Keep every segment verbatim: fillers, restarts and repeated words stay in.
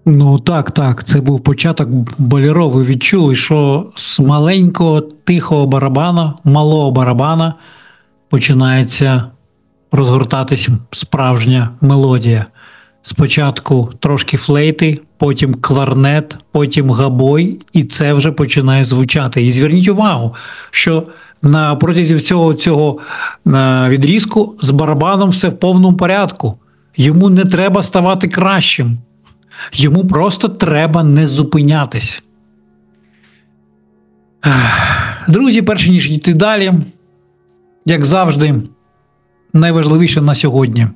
Ну так, так, це був початок боліро. Ви відчули, що з маленького тихого барабана, малого барабана починається розгортатись справжня мелодія. Спочатку трошки флейти, потім кларнет, потім габой, і це вже починає звучати. І зверніть увагу, що на протязі цього, цього е, відрізку з барабаном все в повному порядку. Йому не треба ставати кращим. Йому просто треба не зупинятись. Друзі, перш ніж йти далі, як завжди, найважливіше на сьогодні.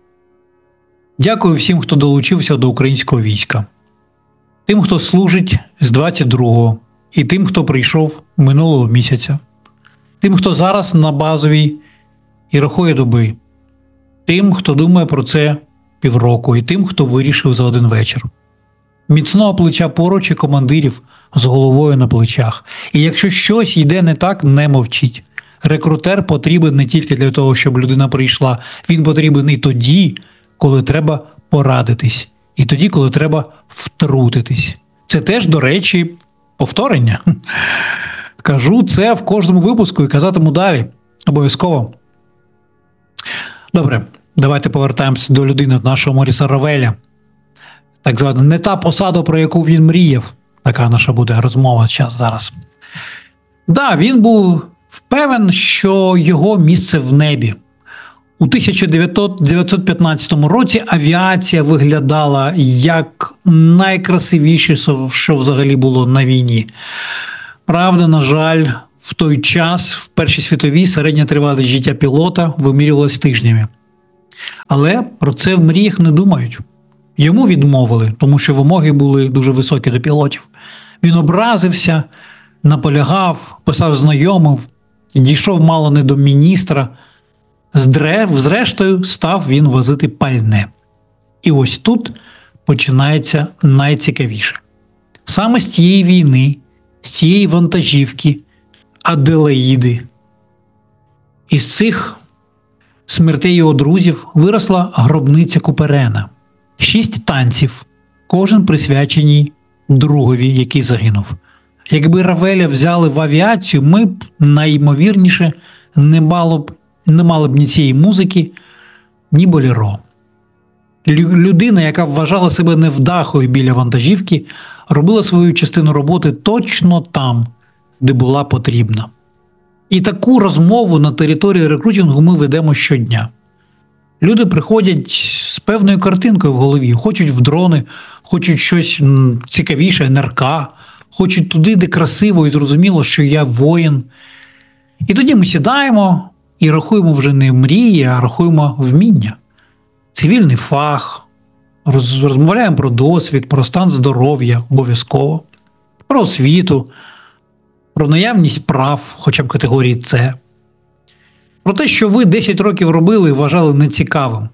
Дякую всім, хто долучився до українського війська. Тим, хто служить з двадцять другого, і тим, хто прийшов минулого місяця. Тим, хто зараз на базовій і рахує доби. Тим, хто думає про це півроку, і тим, хто вирішив за один вечір. Міцного плеча поруч і командирів з головою на плечах. І якщо щось йде не так, не мовчіть. Рекрутер потрібен не тільки для того, щоб людина прийшла. Він потрібен і тоді, коли треба порадитись. І тоді, коли треба втрутитись. Це теж, до речі, повторення. Кажу це в кожному випуску і казатиму далі. Обов'язково. Добре, давайте повертаємося до людини нашого Моріса Равеля. Так звана не та посада, про яку він мріяв. Така наша буде розмова зараз. Да, він був впевнений, що його місце в небі. У тисяча дев'ятсот п'ятнадцятому році авіація виглядала як найкрасивіше, що взагалі було на війні. Правда, на жаль, в той час, в Першій світовій, середня тривалість життя пілота вимірювалась тижнями. Але про це в мріях не думають. Йому відмовили, тому що вимоги були дуже високі до пілотів. Він образився, наполягав, писав знайомив, дійшов мало не до міністра. Зрештою, став він возити пальне. І ось тут починається найцікавіше. Саме з цієї війни, з цієї вантажівки, Аделаїди, із цих смертей його друзів виросла гробниця Куперена. Шість танців, кожен присвячений другові, який загинув. Якби Равеля взяли в авіацію, ми б, найімовірніше, не мало б, не мали б ні цієї музики, ні боліро. Людина, яка вважала себе невдахою біля вантажівки, робила свою частину роботи точно там, де була потрібна. І таку розмову на території рекрутингу ми ведемо щодня. Люди приходять з певною картинкою в голові, хочуть в дрони, хочуть щось цікавіше, ен ер ка, хочуть туди, де красиво і зрозуміло, що я воїн. І тоді ми сідаємо і рахуємо вже не мрії, а рахуємо вміння. Цивільний фах, роз, розмовляємо про досвід, про стан здоров'я обов'язково, про освіту, про наявність прав, хоча б категорії С. Про те, що ви десять років робили і вважали нецікавим.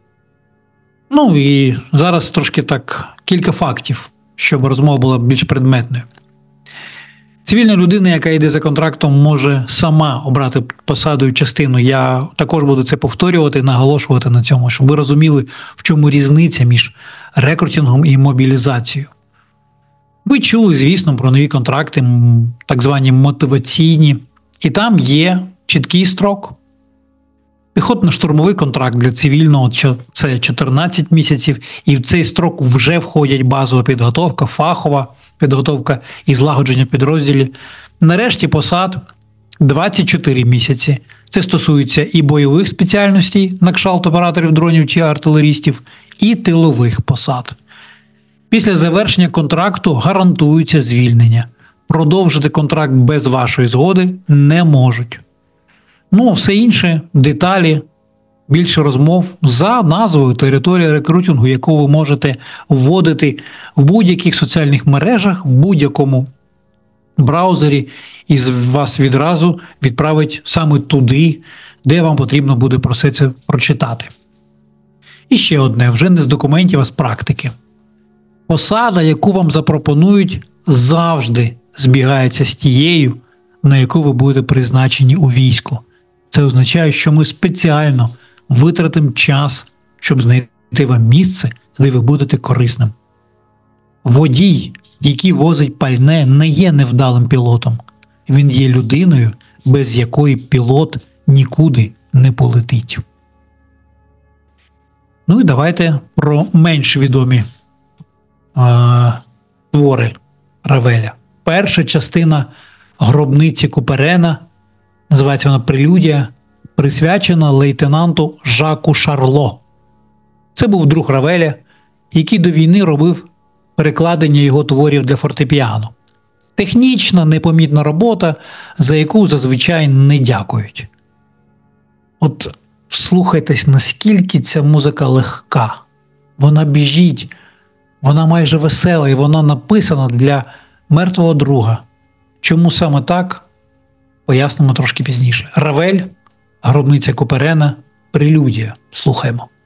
Ну і зараз трошки так кілька фактів, щоб розмова була більш предметною. Цивільна людина, яка йде за контрактом, може сама обрати посаду і частину. Я також буду це повторювати, наголошувати на цьому, щоб ви розуміли, в чому різниця між рекрутингом і мобілізацією. Ви чули, звісно, про нові контракти, так звані мотиваційні, і там є чіткий строк. Піхотно-штурмовий контракт для цивільного – це чотирнадцять місяців, і в цей строк вже входять базова підготовка, фахова підготовка і злагодження в підрозділі. Нарешті посад – двадцять чотири місяці. Це стосується і бойових спеціальностей, на кшталт операторів дронів чи артилерістів, і тилових посад. Після завершення контракту гарантується звільнення. Продовжити контракт без вашої згоди не можуть. Ну, а все інше, деталі, більше розмов за назвою територія рекрутингу, яку ви можете вводити в будь-яких соціальних мережах, в будь-якому браузері, і вас відразу відправить саме туди, де вам потрібно буде про все це прочитати. І ще одне, вже не з документів, а з практики. Посада, яку вам запропонують, завжди збігається з тією, на яку ви будете призначені у війську. Це означає, що ми спеціально витратимо час, щоб знайти вам місце, де ви будете корисним. Водій, який возить пальне, не є невдалим пілотом. Він є людиною, без якої пілот нікуди не полетить. Ну і давайте про менш відомі е, твори Равеля. Перша частина гробниці Куперена, називається вона «Прелюдія», присвячена лейтенанту Жаку Шарло. Це був друг Равеля, який до війни робив перекладення його творів для фортепіано. Технічна, непомітна робота, за яку зазвичай не дякують. От слухайтесь, наскільки ця музика легка. Вона біжить, вона майже весела, і вона написана для мертвого друга. Чому саме так? Пояснимо трошки пізніше. Равель, гробниця Куперена, «Прелюдія». Слухаємо.